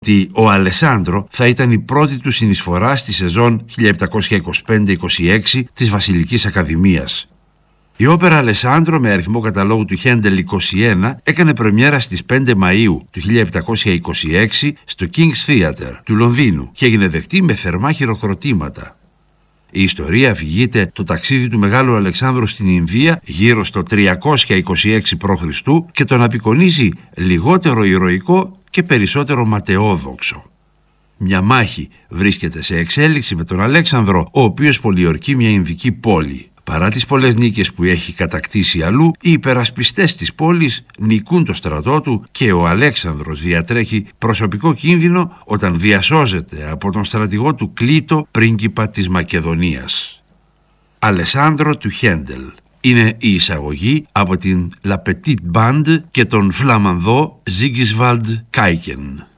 ότι ο Αλεσάνδρο θα ήταν η πρώτη του συνεισφορά στη σεζόν 1725-26 της Βασιλικής Ακαδημίας. Η όπερα Αλεσάνδρο με αριθμό καταλόγου του Χέντελ 21 έκανε πρεμιέρα στις 5 Μαΐου του 1726 στο King's Theatre του Λονδίνου και έγινε δεκτή με θερμά χειροκροτήματα. Η ιστορία αφηγείται το ταξίδι του Μεγάλου Αλεξάνδρου στην Ινδία γύρω στο 326 π.Χ. και τον απεικονίζει λιγότερο ηρωικό και περισσότερο ματαιόδοξο. Μια μάχη βρίσκεται σε εξέλιξη με τον Αλέξανδρο, ο οποίος πολιορκεί μια Ινδική πόλη. Παρά τις πολλές νίκες που έχει κατακτήσει αλλού, οι υπερασπιστές της πόλης νικούν το στρατό του και ο Αλέξανδρος διατρέχει προσωπικό κίνδυνο όταν διασώζεται από τον στρατηγό του Κλήτο, πρίγκιπα της Μακεδονίας. Αλεσάνδρο του Χέντελ είναι η εισαγωγή από την La Petite Bande και τον Φλαμανδό Ζίγκισβαλντ Κάικεν.